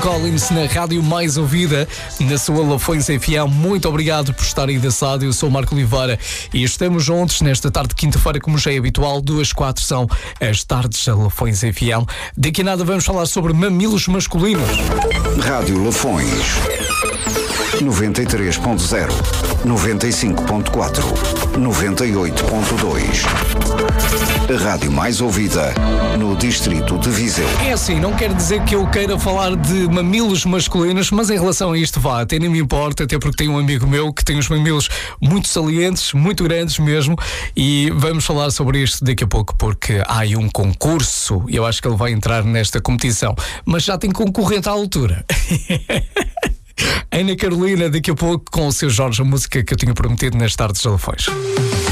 Collins na rádio mais ouvida, na sua Lafões FM. Muito obrigado por estar aí da SAD. Eu sou o Marco Oliveira e estamos juntos nesta tarde de quinta-feira, como já é habitual. 2-4 são as tardes da Lafões FM. Daqui a nada vamos falar sobre mamilos masculinos. Rádio Lafões 93.0, 95.4, 98.2. A rádio mais ouvida no distrito de Viseu. É assim, não quer dizer que eu queira falar de mamilos masculinos, mas em relação a isto, até nem me importa, até porque tenho um amigo meu que tem os mamilos muito salientes, muito grandes mesmo, e vamos falar sobre isto daqui a pouco, porque há aí um concurso e eu acho que ele vai entrar nesta competição, mas já tem concorrente à altura. Ana Carolina, daqui a pouco, com o seu Jorge, a música que eu tinha prometido nas tardes de Lafões.